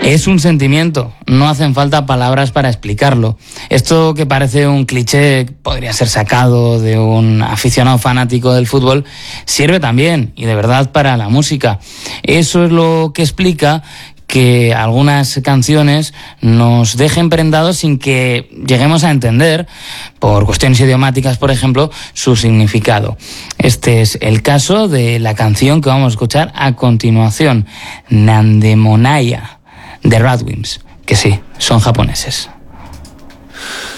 Es un sentimiento, no hacen falta palabras para explicarlo. Esto que parece un cliché, podría ser sacado de un aficionado fanático del fútbol, sirve también, y de verdad, para la música. Eso es lo que explica que algunas canciones nos dejen prendados sin que lleguemos a entender, por cuestiones idiomáticas, por ejemplo, su significado. Este es el caso de la canción que vamos a escuchar a continuación, Nandemonaya, de Radwimps, que sí, son japoneses.